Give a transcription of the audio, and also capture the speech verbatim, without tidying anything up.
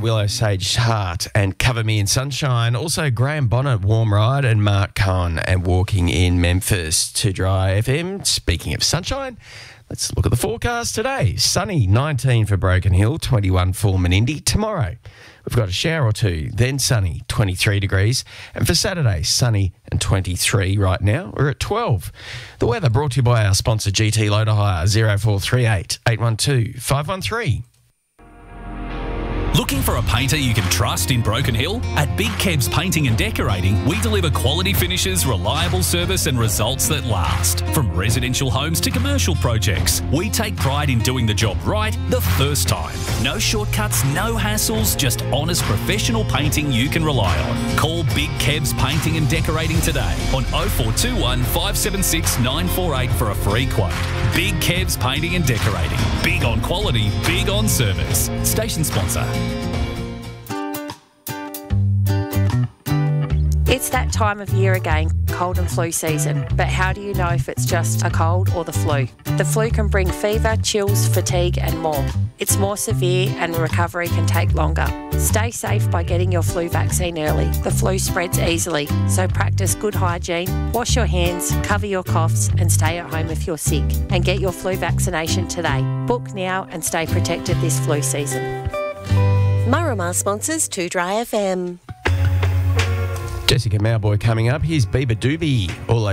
Willow Sage Heart and Cover Me in Sunshine. Also Graham Bonnet, Warm Ride, and Mark Cohen and Walking in Memphis to Dry F M. Speaking of sunshine, let's look at the forecast today. Sunny, nineteen for Broken Hill, twenty-one for Menindee. Tomorrow, we've got a shower or two, then sunny, twenty-three degrees. And for Saturday, sunny and twenty-three right now. We're at twelve. The weather brought to you by our sponsor G T Loader Hire, zero four three eight, eight one two, five one three. Looking for a painter you can trust in Broken Hill? At Big Kebs Painting and Decorating, we deliver quality finishes, reliable service and results that last. From residential homes to commercial projects, we take pride in doing the job right the first time. No shortcuts, no hassles, just honest professional painting you can rely on. Call Big Kebs Painting and Decorating today on oh four two one, five seven six, nine four eight for a free quote. Big Kebs Painting and Decorating. Big on quality, big on service. Station sponsor. It's that time of year again, cold and flu season. But how do you know if it's just a cold or the flu? The flu can bring fever, chills, fatigue and more. It's more severe and recovery can take longer. Stay safe by getting your flu vaccine early. The flu spreads easily, so practice good hygiene, wash your hands, cover your coughs and stay at home if you're sick. And get your flu vaccination today. Book now and stay protected this flu season. Murramah sponsors two Dry F M. Jessica Mauboy coming up. Here's Bieber Doobie, all